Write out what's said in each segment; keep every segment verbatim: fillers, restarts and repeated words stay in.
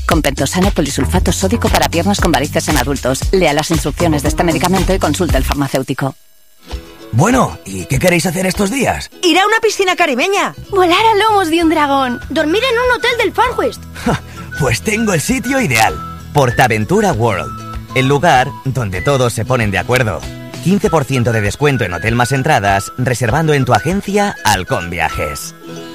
con pentosano polisulfato sódico para piernas con varices en adultos. Lea las instrucciones de este medicamento y consulte al farmacéutico. Bueno, ¿y qué queréis hacer estos días? Ir a una piscina caribeña. Volar a lomos de un dragón. Dormir en un hotel del Far West. Pues tengo el sitio ideal. Portaventura World. El lugar donde todos se ponen de acuerdo. quince por ciento de descuento en hotel más entradas, reservando en tu agencia Halcón Viajes.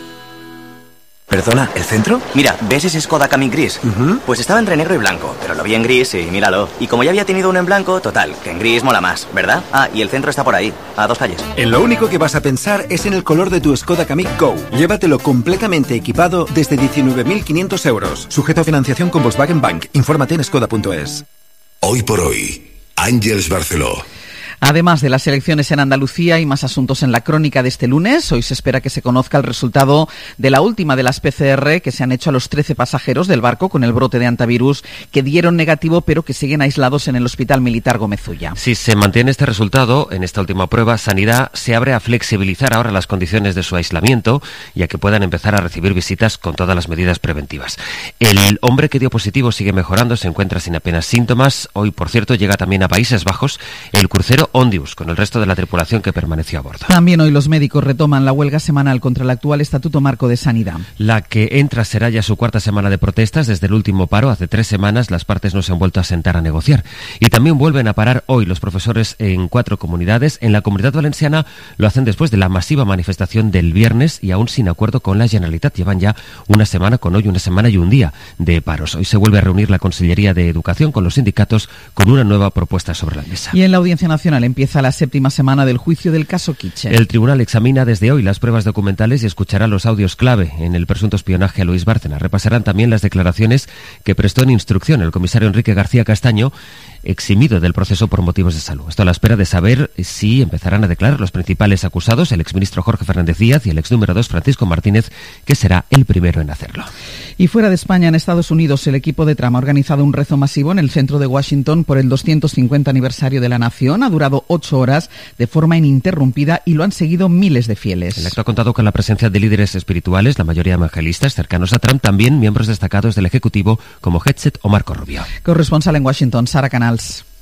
¿Perdona, el centro? Mira, ¿ves ese Skoda Kamiq gris? Uh-huh. Pues estaba entre negro y blanco, pero lo vi en gris y míralo. Y como ya había tenido uno en blanco, total, que en gris mola más, ¿verdad? Ah, y el centro está por ahí, a dos calles. En lo único que vas a pensar es en el color de tu Skoda Kamiq Go. Llévatelo completamente equipado desde diecinueve mil quinientos euros. Sujeto a financiación con Volkswagen Bank. Infórmate en skoda punto es. Hoy por hoy, Ángeles Barceló. Además de las elecciones en Andalucía y más asuntos en la crónica de este lunes, hoy se espera que se conozca el resultado de la última de las P C R que se han hecho a los trece pasajeros del barco con el brote de antivirus que dieron negativo pero que siguen aislados en el Hospital Militar Gómez Ulla. Si se mantiene este resultado, en esta última prueba, Sanidad se abre a flexibilizar ahora las condiciones de su aislamiento y a que puedan empezar a recibir visitas con todas las medidas preventivas. El hombre que dio positivo sigue mejorando, se encuentra sin apenas síntomas. Hoy, por cierto, llega también a Países Bajos el crucero Ondius, con el resto de la tripulación que permaneció a bordo. También hoy los médicos retoman la huelga semanal contra el actual Estatuto Marco de Sanidad. La que entra será ya su cuarta semana de protestas desde el último paro. Hace tres semanas las partes no se han vuelto a sentar a negociar. Y también vuelven a parar hoy los profesores en cuatro comunidades. En la Comunidad Valenciana lo hacen después de la masiva manifestación del viernes y aún sin acuerdo con la Generalitat. Llevan ya una semana con hoy, una semana y un día de paros. Hoy se vuelve a reunir la Consellería de Educación con los sindicatos con una nueva propuesta sobre la mesa. Y en la Audiencia Nacional empieza la séptima semana del juicio del caso Kitchen. El tribunal examina desde hoy las pruebas documentales y escuchará los audios clave en el presunto espionaje a Luis Bárcena. Repasarán también las declaraciones que prestó en instrucción el comisario Enrique García Castaño, eximido del proceso por motivos de salud. Esto a la espera de saber si empezarán a declarar los principales acusados, el exministro Jorge Fernández Díaz y el ex número dos Francisco Martínez, que será el primero en hacerlo. Y fuera de España, en Estados Unidos, el equipo de Trump ha organizado un rezo masivo en el centro de Washington por el doscientos cincuenta aniversario de la nación. Ha durado ocho horas de forma ininterrumpida y lo han seguido miles de fieles. El acto ha contado con la presencia de líderes espirituales, la mayoría evangelistas cercanos a Trump, también miembros destacados del Ejecutivo como Hegseth o Marco Rubio. Corresponsal en Washington, Sara Canals.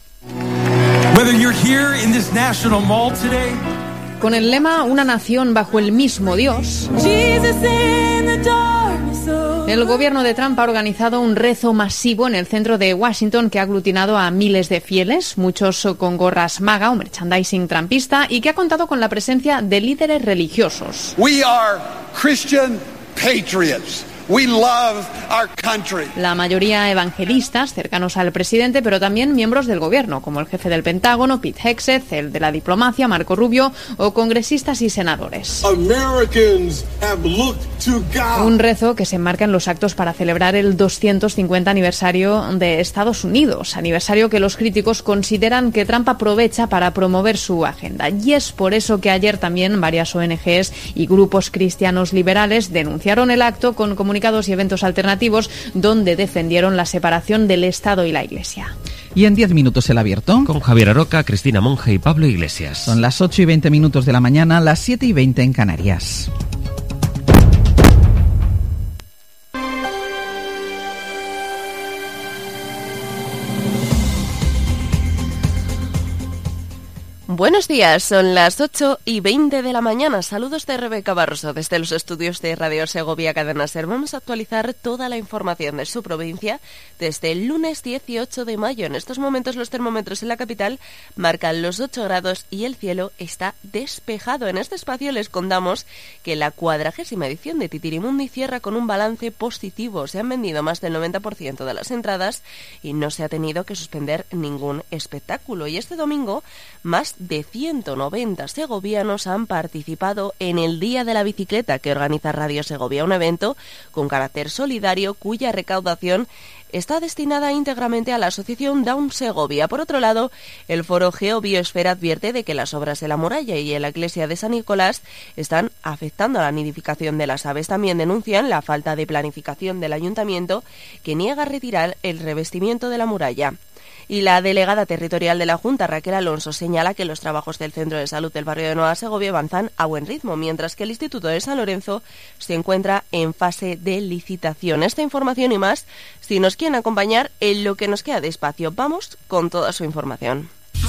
Con el lema Una nación bajo el mismo Dios, el gobierno de Trump ha organizado un rezo masivo en el centro de Washington que ha aglutinado a miles de fieles, muchos con gorras MAGA o merchandising trumpista, y que ha contado con la presencia de líderes religiosos. We are Christian patriots. We love our country. La mayoría evangelistas cercanos al presidente, pero también miembros del gobierno, como el jefe del Pentágono, Pete Hegseth, el de la diplomacia, Marco Rubio, o congresistas y senadores. Americans have looked to God. Un rezo que se enmarca en los actos para celebrar el doscientos cincuenta aniversario de Estados Unidos, aniversario que los críticos consideran que Trump aprovecha para promover su agenda. Y es por eso que ayer también varias O N Ges y grupos cristianos liberales denunciaron el acto con comunicados y eventos alternativos donde defendieron la separación del Estado y la Iglesia. Y en diez minutos el abierto. Con Javier Aroca, Cristina Monge y Pablo Iglesias. Son las ocho y veinte minutos de la mañana, las siete y veinte en Canarias. Buenos días, son las ocho y veinte de la mañana. Saludos de Rebeca Barroso desde los estudios de Radio Segovia Cadena Ser. Vamos a actualizar toda la información de su provincia desde el lunes dieciocho de mayo. En estos momentos los termómetros en la capital marcan los ocho grados y el cielo está despejado. En este espacio les contamos que la cuadragésima edición de Titirimundi cierra con un balance positivo. Se han vendido más del noventa por ciento de las entradas y no se ha tenido que suspender ningún espectáculo. Y este domingo, más de ciento noventa segovianos han participado en el Día de la Bicicleta que organiza Radio Segovia, un evento con carácter solidario cuya recaudación está destinada íntegramente a la asociación Down Segovia. Por otro lado, el foro Geobiosfera advierte de que las obras de la muralla y en la iglesia de San Nicolás están afectando a la nidificación de las aves. También denuncian la falta de planificación del ayuntamiento que niega retirar el revestimiento de la muralla. Y la delegada territorial de la Junta, Raquel Alonso, señala que los trabajos del Centro de Salud del barrio de Nueva Segovia avanzan a buen ritmo, mientras que el Instituto de San Lorenzo se encuentra en fase de licitación. Esta información y más, si nos quieren acompañar en lo que nos queda de espacio, vamos con toda su información.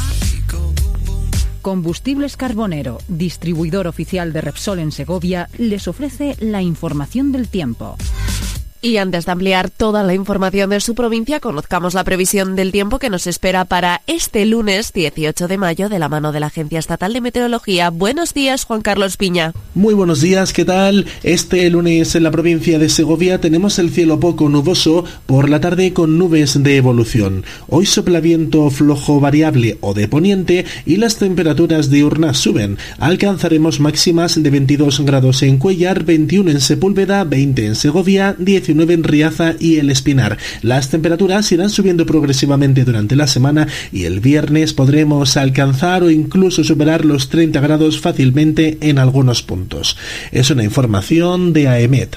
Combustibles Carbonero, distribuidor oficial de Repsol en Segovia, les ofrece la información del tiempo. Y antes de ampliar toda la información de su provincia, conozcamos la previsión del tiempo que nos espera para este lunes dieciocho de mayo de la mano de la Agencia Estatal de Meteorología. Buenos días, Juan Carlos Piña. Muy buenos días, ¿qué tal? Este lunes en la provincia de Segovia tenemos el cielo poco nuboso, por la tarde con nubes de evolución. Hoy sopla viento flojo variable o de poniente y las temperaturas diurnas suben. Alcanzaremos máximas de veintidós grados en Cuellar, veintiuno en Sepúlveda, veinte en Segovia, diecinueve en Riaza y El Espinar. Las temperaturas irán subiendo progresivamente durante la semana y el viernes podremos alcanzar o incluso superar los treinta grados fácilmente en algunos puntos. Es una información de AEMET.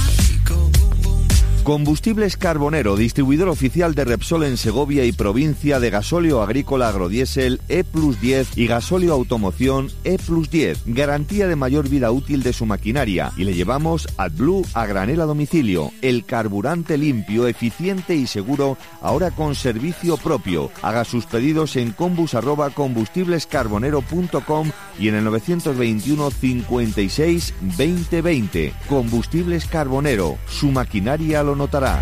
Combustibles Carbonero, distribuidor oficial de Repsol en Segovia y provincia de gasóleo agrícola agrodiesel E plus diez y gasóleo automoción E plus diez. Garantía de mayor vida útil de su maquinaria y le llevamos AdBlue a granel a domicilio. El carburante limpio, eficiente y seguro, ahora con servicio propio. Haga sus pedidos en combus arroba combustiblescarbonero punto com y en el novecientos veintiuno cincuenta y seis veinte veinte. Combustibles Carbonero, su maquinaria lo notará.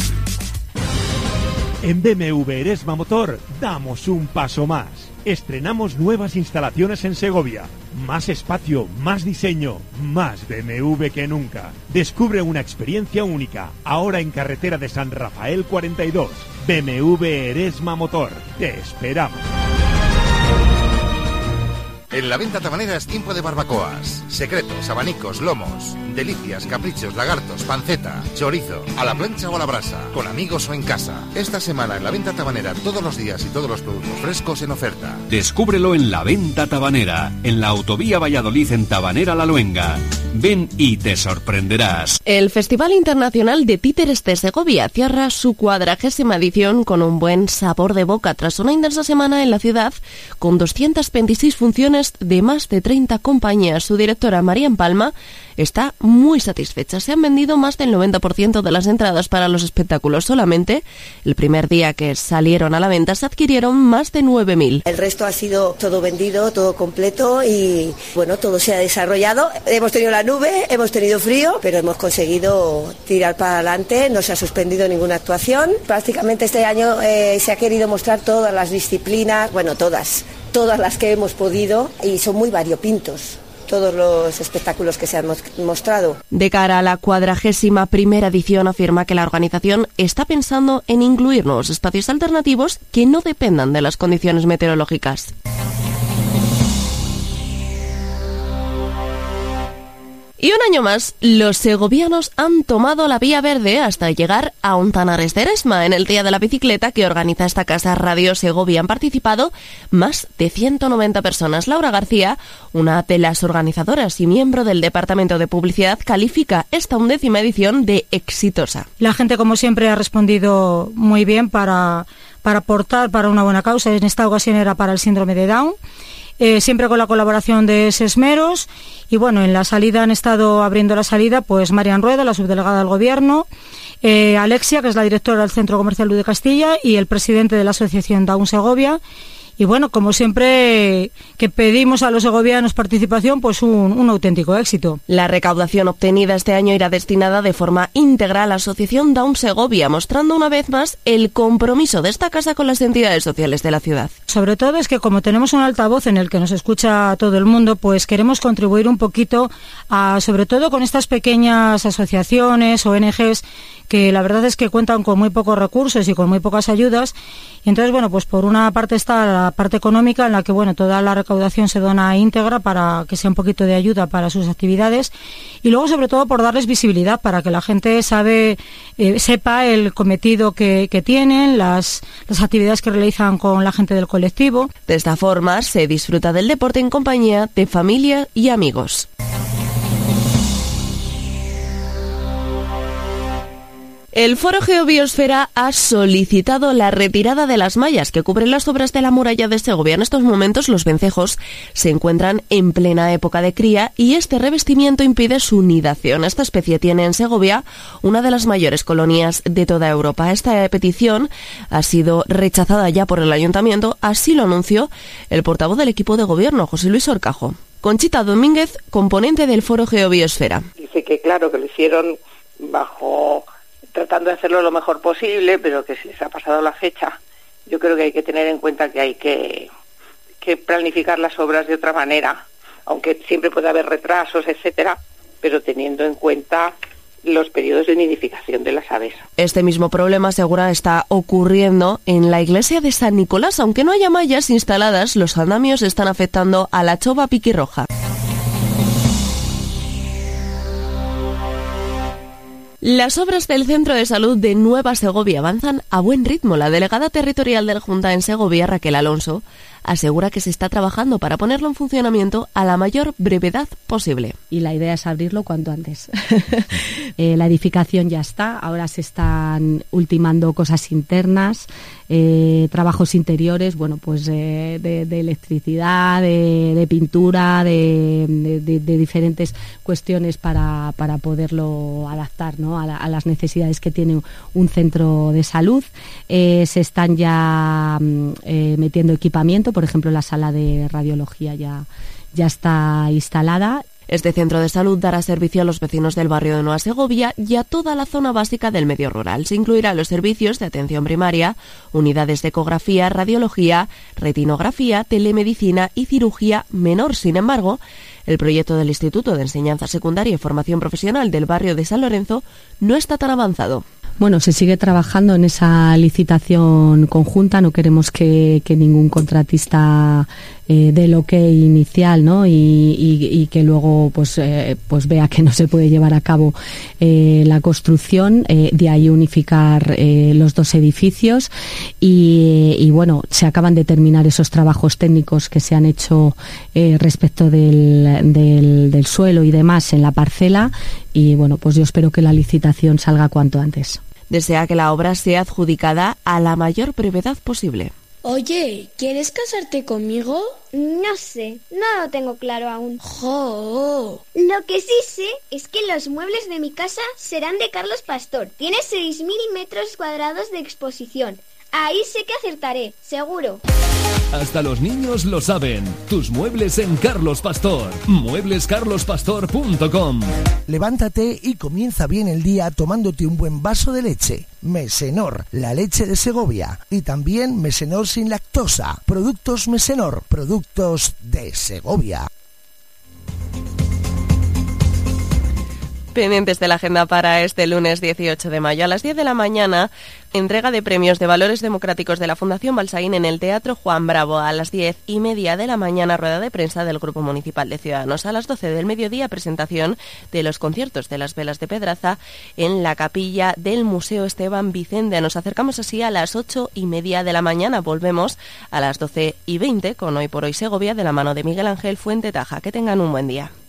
En B M W Eresma Motor damos un paso más. Estrenamos nuevas instalaciones en Segovia. Más espacio, más diseño, más B M W que nunca. Descubre una experiencia única, ahora en carretera de San Rafael cuarenta y dos. B M W Eresma Motor. Te esperamos. En la venta tabanera es tiempo de barbacoas, secretos, abanicos, lomos, delicias, caprichos, lagartos, panceta, chorizo, a la plancha o a la brasa, con amigos o en casa. Esta semana en la venta tabanera todos los días y todos los productos frescos en oferta. Descúbrelo en la venta tabanera, en la autovía Valladolid en Tabanera La Luenga. Ven y te sorprenderás. El Festival Internacional de Títeres de Segovia cierra su cuadragésima edición con un buen sabor de boca tras una intensa semana en la ciudad con doscientas veintiséis funciones de más de treinta compañías. Su directora, María Palma, está muy satisfecha. Se han vendido más del noventa por ciento de las entradas para los espectáculos. Solamente el primer día que salieron a la venta se adquirieron más de nueve mil. El resto ha sido todo vendido, todo completo y bueno, todo se ha desarrollado. Hemos tenido la nube, hemos tenido frío, pero hemos conseguido tirar para adelante. No se ha suspendido ninguna actuación. Prácticamente este año eh, se ha querido mostrar todas las disciplinas, bueno, todas, todas las que hemos podido y son muy variopintos todos los espectáculos que se han mostrado. De cara a la cuadragésima primera edición, afirma que la organización está pensando en incluir nuevos espacios alternativos que no dependan de las condiciones meteorológicas. Y un año más, los segovianos han tomado la vía verde hasta llegar a Ontanares de Eresma. En el Día de la Bicicleta que organiza esta casa Radio Segovia han participado más de ciento noventa personas. Laura García, una de las organizadoras y miembro del Departamento de Publicidad, califica esta undécima edición de exitosa. La gente, como siempre, ha respondido muy bien para, para aportar para una buena causa. En esta ocasión era para el síndrome de Down. Eh, siempre con la colaboración de Sesmeros y bueno, en la salida han estado abriendo la salida pues Marian Rueda, la subdelegada del gobierno, eh, Alexia, que es la directora del Centro Comercial Luz de Castilla y el presidente de la Asociación Down Segovia. Y bueno, como siempre que pedimos a los segovianos participación, pues un, un auténtico éxito. La recaudación obtenida este año irá destinada de forma íntegra a la Asociación Down Segovia, mostrando una vez más el compromiso de esta casa con las entidades sociales de la ciudad. Sobre todo es que como tenemos un altavoz en el que nos escucha todo el mundo, pues queremos contribuir un poquito a, sobre todo con estas pequeñas asociaciones, O N Ges, que la verdad es que cuentan con muy pocos recursos y con muy pocas ayudas. Y entonces, bueno, pues por una parte está la parte económica en la que, bueno, toda la recaudación se dona íntegra para que sea un poquito de ayuda para sus actividades y luego, sobre todo, por darles visibilidad para que la gente sabe, eh, sepa el cometido que, que tienen, las, las actividades que realizan con la gente del colectivo. De esta forma se disfruta del deporte en compañía de familia y amigos. El Foro Geobiosfera ha solicitado la retirada de las mallas que cubren las obras de la muralla de Segovia. En estos momentos los vencejos se encuentran en plena época de cría y este revestimiento impide su nidación. Esta especie tiene en Segovia una de las mayores colonias de toda Europa. Esta petición ha sido rechazada ya por el ayuntamiento, así lo anunció el portavoz del equipo de gobierno, José Luis Orcajo. Conchita Domínguez, componente del Foro Geobiosfera. Dice que claro, que lo hicieron bajo... tratando de hacerlo lo mejor posible, pero que si les ha pasado la fecha, yo creo que hay que tener en cuenta que hay que, que planificar las obras de otra manera, aunque siempre puede haber retrasos, etcétera, pero teniendo en cuenta los periodos de nidificación de las aves. Este mismo problema, asegura, está ocurriendo en la iglesia de San Nicolás. Aunque no haya mallas instaladas, los andamios están afectando a la chova piquirroja. Las obras del Centro de Salud de Nueva Segovia avanzan a buen ritmo. La delegada territorial de la Junta en Segovia, Raquel Alonso, asegura que se está trabajando para ponerlo en funcionamiento a la mayor brevedad posible. Y la idea es abrirlo cuanto antes. eh, la edificación ya está, ahora se están ultimando cosas internas, eh, trabajos interiores, bueno, pues eh, de, de electricidad, de, de pintura, de, de, de, de diferentes cuestiones para, para poderlo adaptar, ¿no?, a, la, a las necesidades que tiene un centro de salud. Eh, se están ya eh, metiendo equipamiento. Por ejemplo, la sala de radiología ya, ya está instalada. Este centro de salud dará servicio a los vecinos del barrio de Nueva Segovia y a toda la zona básica del medio rural. Se incluirán los servicios de atención primaria, unidades de ecografía, radiología, retinografía, telemedicina y cirugía menor. Sin embargo, el proyecto del Instituto de Enseñanza Secundaria y Formación Profesional del barrio de San Lorenzo no está tan avanzado. Bueno, se sigue trabajando en esa licitación conjunta. No queremos que, que ningún contratista eh, dé el ok inicial, ¿no? Y, y, y que luego pues eh, pues vea que no se puede llevar a cabo eh, la construcción. Eh, de ahí unificar eh, los dos edificios y, y bueno, se acaban de terminar esos trabajos técnicos que se han hecho eh, respecto del, del, del suelo y demás en la parcela y bueno, pues yo espero que la licitación salga cuanto antes. Desea que la obra sea adjudicada a la mayor brevedad posible. Oye, ¿quieres casarte conmigo? No sé, no lo tengo claro aún. ¡Jo! Lo que sí sé es que los muebles de mi casa serán de Carlos Pastor. Tiene seis mil metros cuadrados de exposición. Ahí sé que acertaré, seguro. Hasta los niños lo saben. Tus muebles en Carlos Pastor. muebles carlos pastor punto com. Levántate y comienza bien el día tomándote un buen vaso de leche. Mesenor, la leche de Segovia. Y también Mesenor sin lactosa. Productos Mesenor, productos de Segovia. Pendientes de la agenda para este lunes dieciocho de mayo a las diez de la mañana, entrega de premios de valores democráticos de la Fundación Balsaín en el Teatro Juan Bravo. A las diez y media de la mañana, rueda de prensa del Grupo Municipal de Ciudadanos. A las doce del mediodía, presentación de los conciertos de las Velas de Pedraza en la capilla del Museo Esteban Vicente. Nos acercamos así a las ocho y media de la mañana. Volvemos a las doce y veinte con Hoy por Hoy Segovia de la mano de Miguel Ángel Fuente Taja. Que tengan un buen día.